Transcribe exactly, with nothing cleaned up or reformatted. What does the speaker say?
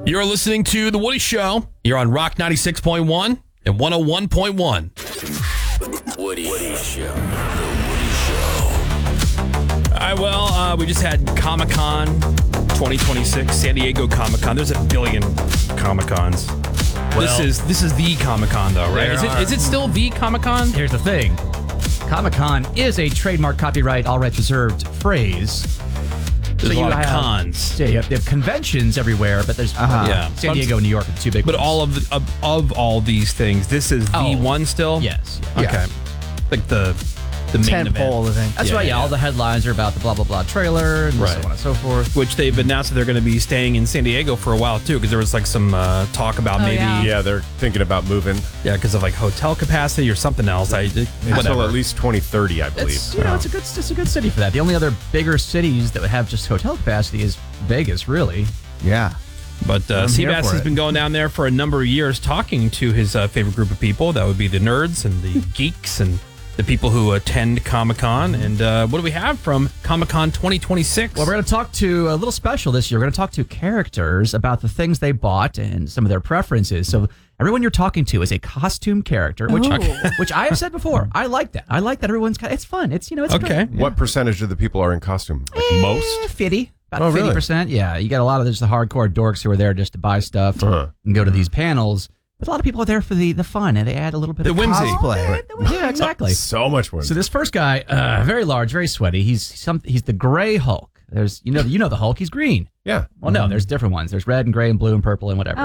You're listening to The Woody Show. You're on Rock ninety-six point one and one oh one point one. The Woody, Woody Show. The Woody Show. All right, well, uh, we just had Comic-Con twenty twenty-six, San Diego Comic-Con. There's a billion Comic-Cons. Well, this is this is the Comic-Con, though, right? Is it, is it still the Comic-Con? Here's the thing. Comic-Con is a trademark, copyright, all rights reserved phrase. There's So a lot you of have- cons. Yeah, you have, they have conventions everywhere, but there's Uh-huh. Yeah. San Diego and New York are the two big But ones. all of, the, of of all these things, this is the Oh. one still? Yes. Okay. Yeah. Like the the main Tent event. pole event. That's Yeah, right, yeah, yeah. all the headlines are about the blah, blah, blah trailer and Right. so on and so forth. Which they've announced that they're going to be staying in San Diego for a while, too, because there was like some uh, talk about Oh, maybe, yeah. yeah, Yeah, they're thinking about moving because of like hotel capacity or something else. I until whatever. at least twenty thirty, I believe. It's, you know, it's a good it's a good city for that. The only other bigger cities that would have just hotel capacity is Vegas, really. Yeah. But uh, I'm here Seabass for has it. been going down there for a number of years talking to his uh, favorite group of people. That would be the nerds and the geeks and the people who attend Comic-Con. And uh, what do we have from Comic-Con twenty twenty-six? Well, we're going to talk to a little special this year. We're going to talk to characters about the things they bought and some of their preferences. So everyone you're talking to is a costume character, which which I have said before. I like that. I like that everyone's. It's fun. It's you know. It's Okay. great. What percentage of the people are in costume? Like Eh, most? fifty. About Oh, really? fifty percent. Yeah, you got a lot of just the hardcore dorks who are there just to buy stuff Uh-huh. and go to these panels. But a lot of people are there for the the fun and they add a little bit The of whimsy. cosplay. Yeah, exactly. So much more. So this first guy, uh, very large, very sweaty. He's some. He's the Gray Hulk. There's you know you know the Hulk. He's green. yeah. Well, no, there's different ones. There's red and gray and blue and purple and whatever.